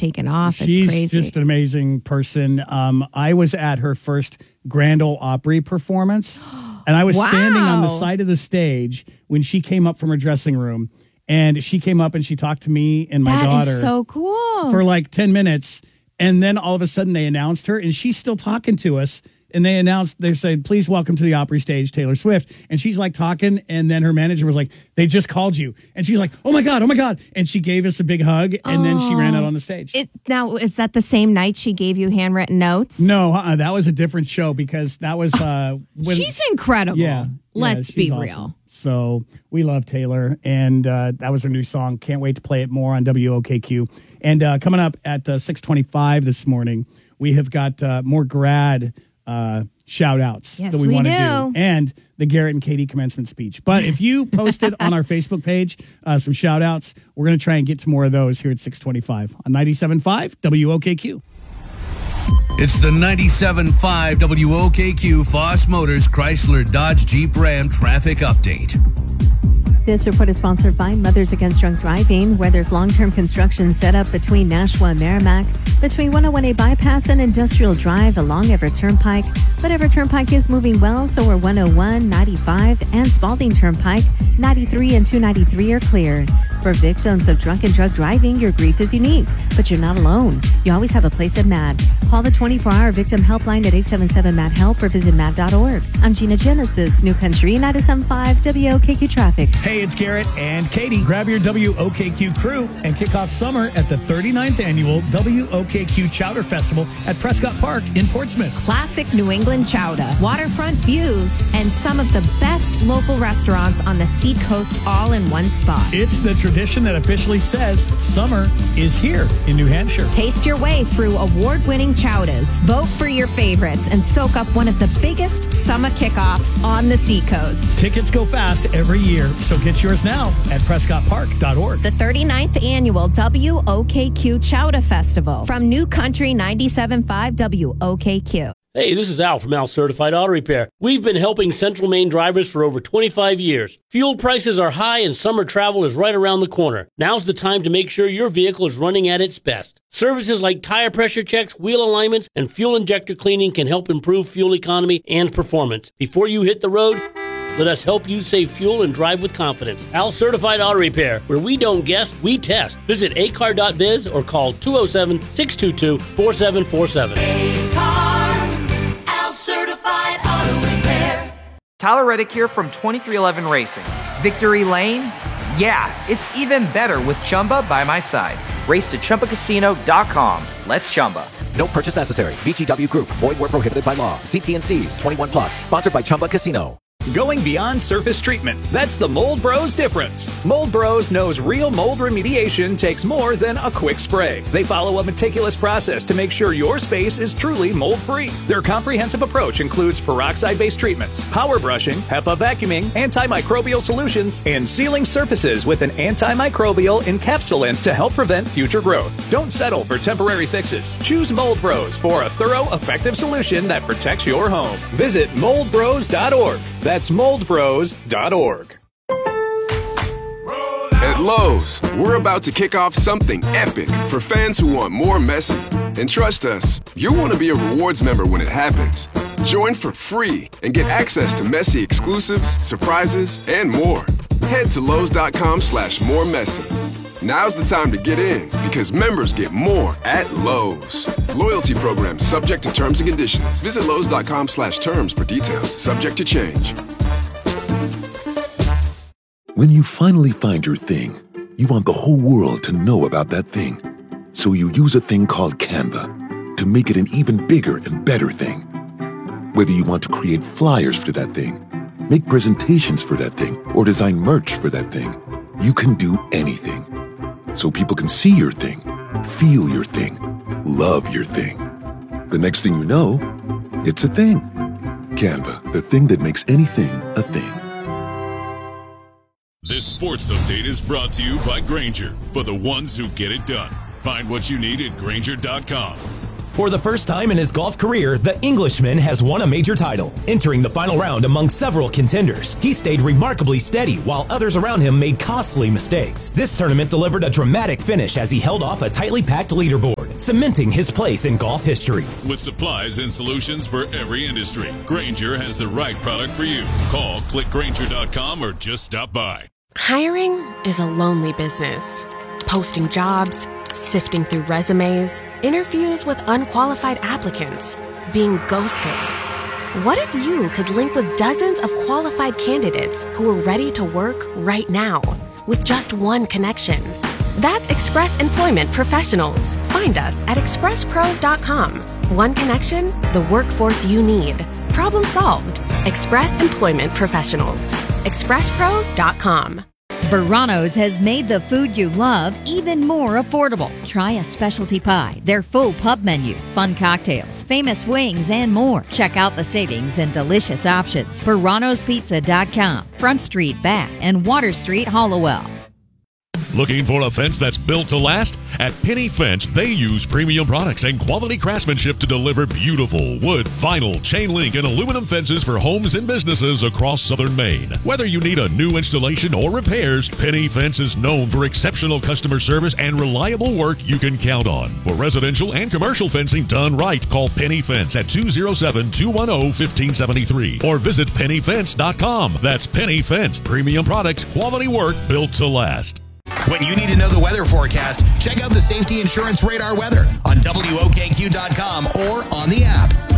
taken off. It's She's crazy. just an amazing person. I was at her first Grand Ole Opry performance, and I was standing on the side of the stage when she came up from her dressing room, and she came up and she talked to me and my daughter. That is so cool. For like 10 minutes, and then all of a sudden they announced her, and she's still talking to us. And they said, please welcome to the Opry stage, Taylor Swift. And she's like talking. And then her manager was like, they just called you. And she's like, oh my God. And she gave us a big hug. And then she ran out on the stage. Now, is that the same night she gave you handwritten notes? No, that was a different show because that was she's incredible. Yeah. Let's be awesome. real. So we love Taylor. And that was her new song. Can't wait to play it more on WOKQ. And coming up at 6:25 this morning, we have got more grad shout outs that we want to do, and the Garrett and Katie commencement speech. But if you posted on our Facebook page some shout outs, we're going to try and get to more of those here at 6:25 on 97.5 WOKQ. It's the 97.5 WOKQ Foss Motors Chrysler Dodge Jeep Ram traffic update. This report is sponsored by Mothers Against Drunk Driving, where there's long-term construction set up between Nashua and Merrimack, between 101A Bypass and Industrial Drive along Everett Turnpike. But Everett Turnpike is moving well, so are 101, 95, and Spalding Turnpike. 93 and 293 are cleared. For victims of drunk and drug driving, your grief is unique, but you're not alone. You always have a place at MAD. Call the 24-hour victim helpline at 877-MAD-HELP or visit mad.org. I'm Gina Genesis, New Country 97.5 WOKQ Traffic. Hey, it's Garrett and Katie. Grab your WOKQ crew and kick off summer at the 39th annual WOKQ Chowder Festival at Prescott Park in Portsmouth. Classic New England chowder, waterfront views, and some of the best local restaurants on the Seacoast all in one spot. It's the tradition that officially says summer is here in New Hampshire. Taste your way through award-winning chowders. Vote for your favorites and soak up one of the biggest summer kickoffs on the Seacoast. Tickets go fast every year, so get yours now at PrescottPark.org. The 39th annual WOKQ Chowder Festival from New Country 97.5 WOKQ. Hey, this is Al from Al Certified Auto Repair. We've been helping Central Maine drivers for over 25 years. Fuel prices are high and summer travel is right around the corner. Now's the time to make sure your vehicle is running at its best. Services like tire pressure checks, wheel alignments, and fuel injector cleaning can help improve fuel economy and performance. Before you hit the road, let us help you save fuel and drive with confidence. Al Certified Auto Repair, where we don't guess, we test. Visit acar.biz or call 207-622-4747. Al Certified Auto Repair. Tyler Reddick here from 2311 Racing. Victory Lane? Yeah, it's even better with Chumba by my side. Race to ChumbaCasino.com. Let's Chumba. No purchase necessary. VGW Group. Void where prohibited by law. See T&Cs. 21 plus. Sponsored by Chumba Casino. Going beyond surface treatment. That's the Mold Bros difference. Mold Bros knows real mold remediation takes more than a quick spray. They follow a meticulous process to make sure your space is truly mold-free. Their comprehensive approach includes peroxide-based treatments, power brushing, HEPA vacuuming, antimicrobial solutions, and sealing surfaces with an antimicrobial encapsulant to help prevent future growth. Don't settle for temporary fixes. Choose Mold Bros for a thorough, effective solution that protects your home. Visit moldbros.org. That's moldbros.org. At Lowe's, we're about to kick off something epic for fans who want more Messi. And trust us, you'll want to be a rewards member when it happens. Join for free and get access to Messi exclusives, surprises, and more. Head to Lowe's.com/moremessy. Now's the time to get in because members get more at Lowe's. Loyalty program subject to terms and conditions. Visit Lowe's.com/terms for details. Subject to change. When you finally find your thing, you want the whole world to know about that thing. So you use a thing called Canva to make it an even bigger and better thing. Whether you want to create flyers for that thing, make presentations for that thing, or design merch for that thing, you can do anything. So people can see your thing, feel your thing, love your thing. The next thing you know, it's a thing. Canva, the thing that makes anything a thing. This sports update is brought to you by Grainger, for the ones who get it done. Find what you need at Grainger.com. For the first time in his golf career, the Englishman has won a major title. Entering the final round among several contenders, he stayed remarkably steady while others around him made costly mistakes. This tournament delivered a dramatic finish as he held off a tightly packed leaderboard. cementing his place in golf history. With supplies and solutions for every industry, Grainger has the right product for you. Call, click Grainger.com, or just stop by. Hiring is a lonely business. Posting jobs, sifting through resumes, interviews with unqualified applicants, being ghosted. What if you could link with dozens of qualified candidates who are ready to work right now with just one connection? That's Express Employment Professionals. Find us at expresspros.com. One connection, the workforce you need. Problem solved. Express Employment Professionals. expresspros.com. Verano's has made the food you love even more affordable. Try a specialty pie, their full pub menu, fun cocktails, famous wings, and more. Check out the savings and delicious options. Verano'sPizza.com, Front Street, Bath, and Water Street, Hollowell. Looking for a fence that's built to last? At Penny Fence, they use premium products and quality craftsmanship to deliver beautiful wood, vinyl, chain link, and aluminum fences for homes and businesses across southern Maine. Whether you need a new installation or repairs, Penny Fence is known for exceptional customer service and reliable work you can count on. For residential and commercial fencing done right, call Penny Fence at 207-210-1573 or visit pennyfence.com. That's Penny Fence. Premium products, quality work built to last. When you need to know the weather forecast, check out the Safety Insurance Radar weather on WOKQ.com or on the app.